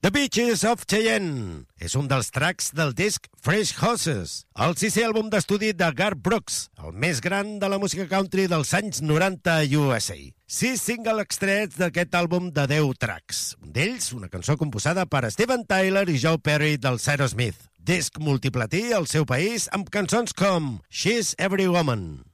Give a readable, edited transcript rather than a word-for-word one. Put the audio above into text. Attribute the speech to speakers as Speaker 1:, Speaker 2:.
Speaker 1: The Beaches of Cheyenne és un dels tracks del disc Fresh Horses, el sisè àlbum d'estudi de Garth Brooks, el més gran de la música country dels anys 90 a USA. 6 singles extrets d'aquest àlbum de 10 tracks. Un d'ells, una cançó composada per Steven Tyler i Joe Perry del Aerosmith. Disc multiplatí al seu país amb cançons com She's Every Woman.